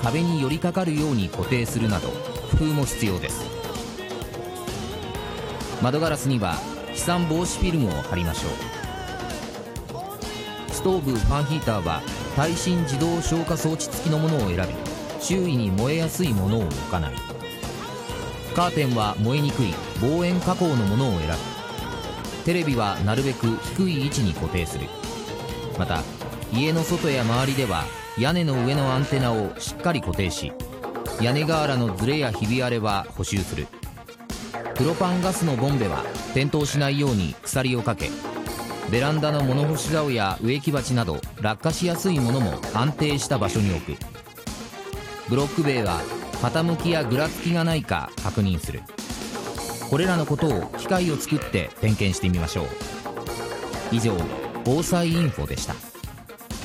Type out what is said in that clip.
壁に寄りかかるように固定するなど工夫も必要です。窓ガラスには飛散防止フィルムを貼りましょう。ストーブ、ファンヒーターは耐震自動消火装置付きのものを選び、周囲に燃えやすいものを置かない。カーテンは燃えにくい防煙加工のものを選ぶ。テレビはなるべく低い位置に固定する。また家の外や周りでは屋根の上のアンテナをしっかり固定し、屋根瓦のずれやひび割れは補修する。プロパンガスのボンベは転倒しないように鎖をかけ、ベランダの物干し竿や植木鉢など落下しやすいものも安定した場所に置く。ブロック塀は傾きやぐらつきがないか確認する。これらのことを機械を作って点検してみましょう。以上、防災インフォでした。